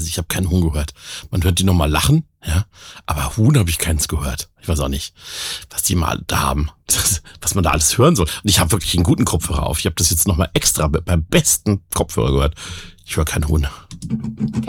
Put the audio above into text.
ich habe keinen Huhn gehört. Man hört die nochmal lachen, ja, aber Huhn habe ich keins gehört. Ich weiß auch nicht, was die mal da haben, was man da alles hören soll. Und ich habe wirklich einen guten Kopfhörer auf. Ich habe das jetzt nochmal extra mit meinem besten Kopfhörer gehört. Ich höre keinen Huhn.